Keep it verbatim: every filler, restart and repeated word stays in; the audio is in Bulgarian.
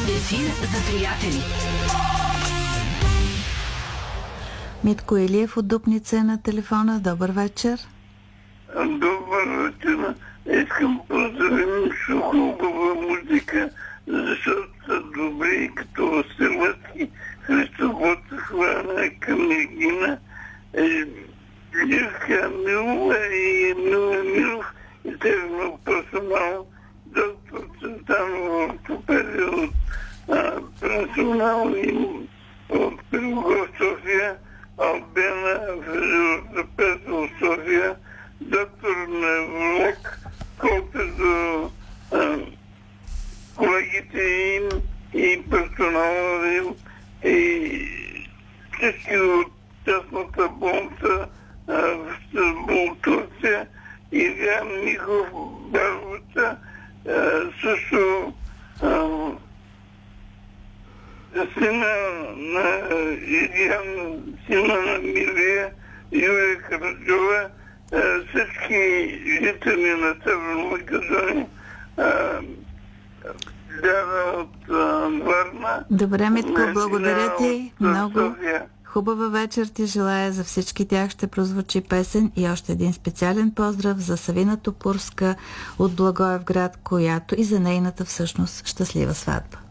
Ефир за приятели. Митко Илиев от Дупница е на телефона. Добър вечер. Добър вечер. Искам поздравим хубава музика, защото са добри, като Сърватски, Христо Ботев, Хвана, Камегина, Лирка Милова и Мила Милов и техно персонал, доктор Цветанова, ортопедия от персонал и от Пирогов София, Албена, физиотерапевт от София, доктор невролог, колкото до колегите им и персонала им и всички от частната болница в Турция, Илия Михов, Барбата, също сина на Илиян, сина на Милия, Юлия Караджова, всички жители на Северна Македония, Ляна от Варна. Добре, Митко, благодаря ти много. София. Хубава вечер ти желая. За всички тях ще прозвучи песен и още един специален поздрав за Савина Топурска от Благоевград, която и за нейната всъщност щастлива сватба.